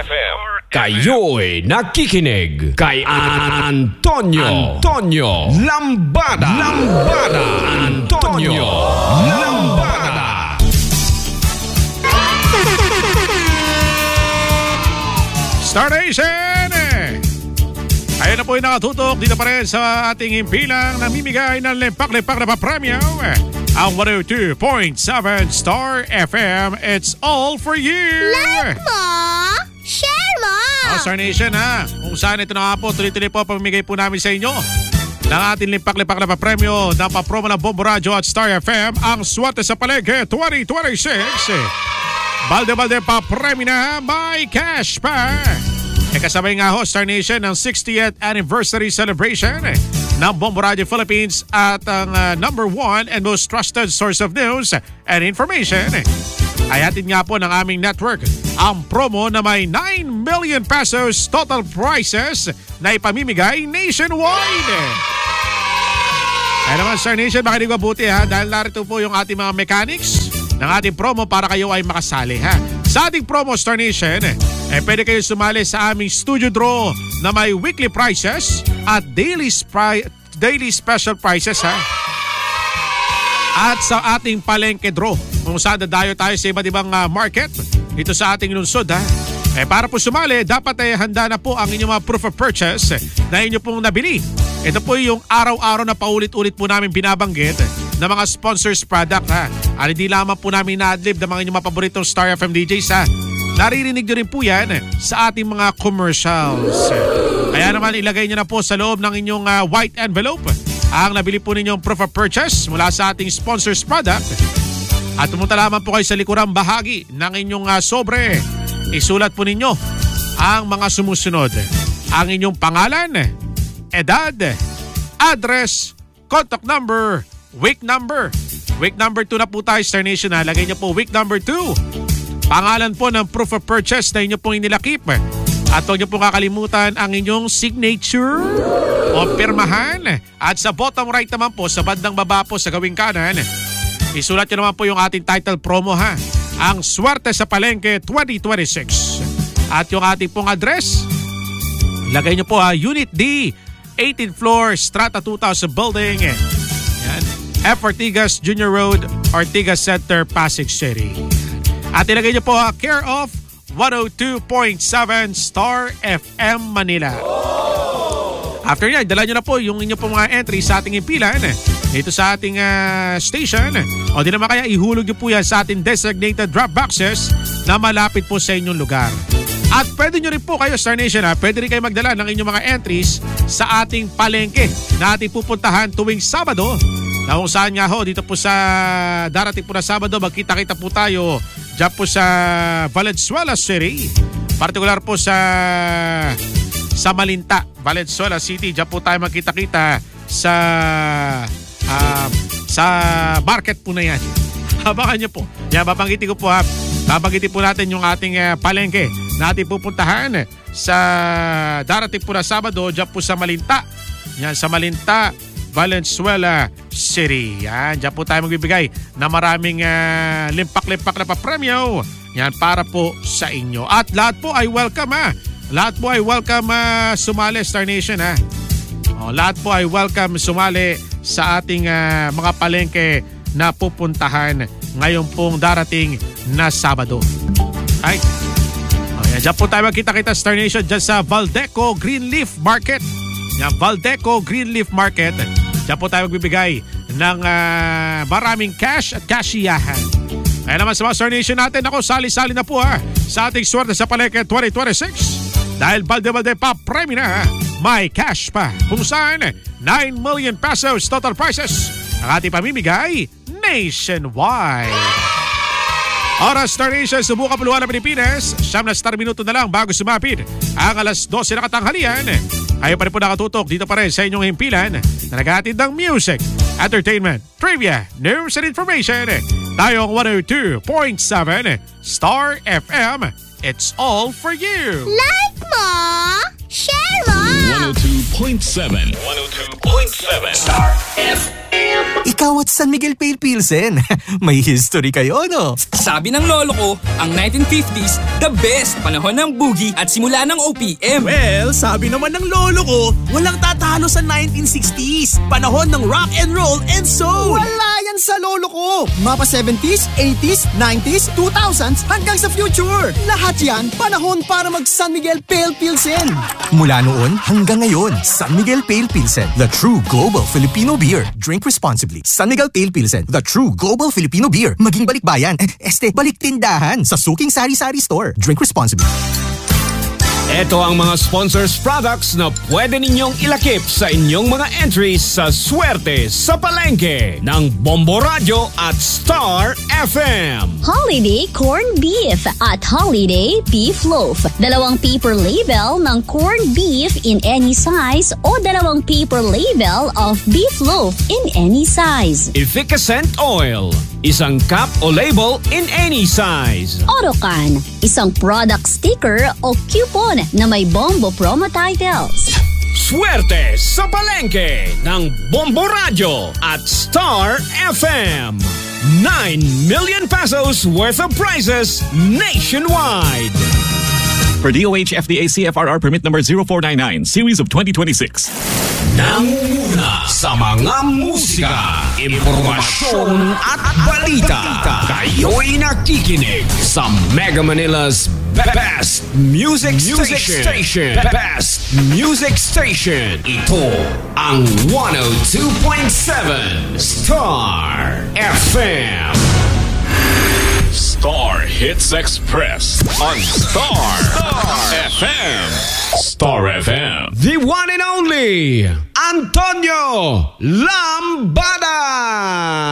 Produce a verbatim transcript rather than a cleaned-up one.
F M. Kayo'y nakikinig kay Antonio Antonio Lambada Lambada Antonio Lambada. Star Nation! Ayun na po yung nakatutok dito pa rin sa ating impilang namimigay ng limpak-limpak na papremyo. Ang one oh two point seven Star F M, it's all for you! Like mo! Share mo! Oh, Star Nation ha, kung saan ito na nga po, tuloy-tuloy po pamimigay po namin sa inyo ng ating limpak-limpak na papremyo na papromo ng Bombo Radio at Star F M, ang Swerte sa Palengke twenty twenty-six. Balde-balde papremyo na, may cash pa! E kasabay nga ho, Star Nation, ng sixtieth anniversary celebration ng Bombo Radio Philippines at ang uh, number one and most trusted source of news and information. Ay hatid nga po ng aming network ang promo na may nine million pesos total prizes na ipamimigay nationwide. Kaya naman, Star Nation, makinig mabuti ha, dahil narito po yung ating mga mechanics ng ating promo para kayo ay makasali ha. Sa ating promo, Star Nation, eh pwede kayo sumali sa aming studio draw na may weekly prizes at daily, spri- daily special prizes ha. At sa ating palengke draw, kung saan dadayo tayo sa iba't ibang uh, market dito sa ating lungsod ha. Eh para po sumali, dapat ay eh, handa na po ang inyong mga proof of purchase na inyo pong nabili. Ito po yung araw-araw na paulit-ulit po namin binabanggit na mga sponsors product ha. At hindi lamang po namin na-adlib ng mga inyong mga paboritong Star F M D Js ha. Naririnig nyo rin po yan sa ating mga commercials. Kaya naman ilagay nyo na po sa loob ng inyong uh, white envelope ang nabili po ninyong proof of purchase mula sa ating sponsors product. At pumunta lamang po kayo sa likurang bahagi ng inyong uh, sobre. Isulat po ninyo ang mga sumusunod. Ang inyong pangalan, edad, address, contact number, week number. Week number two na po tayo, Star Nation ha. Lagay niyo po week number two. Pangalan po ng proof of purchase na inyo pong inilakip. At huwag niyo po kakalimutan ang inyong signature o pirmahan. At sa bottom right naman po, sa bandang baba po sa gawing kanan, isulat niyo naman po yung ating title promo ha. Ang Swerte sa Palengke twenty twenty-six. At yung ating pong address, lagay niyo po ha, Unit D, eighteenth floor, Strata two thousand building. Yan. F. Ortigas Junior Road, Ortigas Center, Pasig City. At ilagay niyo po ha, care of one oh two point seven Star F M Manila. After yan, dala niyo na po yung inyo pong mga entry sa ating impilan dito sa ating uh, station. O di naman kaya ihulog niyo po yan sa ating designated drop boxes na malapit po sa inyong lugar. At pwede nyo rin po kayo, Star Nation ha, pwede rin kayo magdala ng inyong mga entries sa ating palengke na ating pupuntahan tuwing Sabado. Na kung saan nga ho, dito po sa darating po na Sabado, magkita-kita po tayo dyan po sa Valenzuela City. Partikular po sa sa Malinta, Valenzuela City. Dyan po tayo magkita-kita sa uh, sa market po na yan. Abangan nyo po. Yan, babanggitin ko po ha. Babanggitin po natin yung ating uh, palengke na ating pupuntahan sa darating po na Sabado dyan po sa Malinta. Yan, sa Malinta, Valenzuela City. Yan, dyan po tayo magbibigay na maraming uh, limpak-limpak na papremyo. Yan, para po sa inyo. At lahat po ay welcome ha. Lahat po ay welcome uh, sumali, Star Nation ha. O, lahat po ay welcome sumali sa ating uh, mga palengke na pupuntahan ngayon pong darating na Sabado. Ay. O, yan, dyan po tayo magkita-kita, Star Nation, dyan sa Valdeco Greenleaf Market. Yan, Valdeco Greenleaf Market. Diyan po tayo magbibigay ng uh, maraming cash at cashiyahan. Kaya naman sa mga Star Nation natin, ako, sali-sali na po ha sa ating Swerte sa Palengke twenty twenty-six. Dahil balde-balde pa, premyo na ha. May cash pa. Kung saan, nine million pesos total prizes ang ating pamimigay nationwide. Oras, Star Nation, subukan puluhan ng Pilipinas. Siyam na star minuto na lang bago sumapit ang alas dose na katanghalian. Ayaw pa rin po nakatutok dito pa rin sa inyong himpilan na naghahatid ng music, entertainment, trivia, news and information. Tayo ang one oh two point seven Star F M. It's all for you. Like mo! Share mo! one oh two point seven. one oh two point seven. Star F M. Ikaw at San Miguel Pale Pilsen. May history kayo, no? Sabi ng lolo ko, ang nineteen fifties, the best panahon ng boogie at simula ng O P M. Well, sabi naman ng lolo ko, walang tatalo sa nineteen sixties. Panahon ng rock and roll and soul. Wala yan sa lolo ko. Mapa seventies, eighties, nineties, two thousands hanggang sa future. Lahat yan, panahon para mag San Miguel Pale Pilsen. Mula noon hanggang ngayon, San Miguel Pale Pilsen, the true global Filipino beer. Drink responsibly. San Miguel Pale Pilsen, the true global Filipino beer. Maging balikbayan, eh, este, balik tindahan sa Suking Sari-Sari Store. Drink responsibly. Ito ang mga sponsors products na pwede ninyong ilakip sa inyong mga entries sa Swerte sa Palengke ng Bombo Radio at Star F M. Holiday Corned Beef at Holiday Beef Loaf. Dalawang paper label ng corned beef in any size o dalawang paper label of beef loaf in any size. Efficacent Oil. Isang cup o label in any size. Orocan. Isang product sticker o coupon na may Bombo promo titles. Swerte sa Palengke ng Bombo Radio at Star F M. nine million pesos worth of prizes nationwide. Per D O H F D A C F R R permit number zero four nine nine, series of twenty twenty-six. Nanguna sa mga musika, impormasyon at balita. Kayo'y nakikinig sa Mega Manila's Best Music, Music Station. Station. Best Music Station. Ito ang one oh two point seven Star F M. Star Hits Express on Star, Star F M. Star F M. The one and only Antonio Lambada.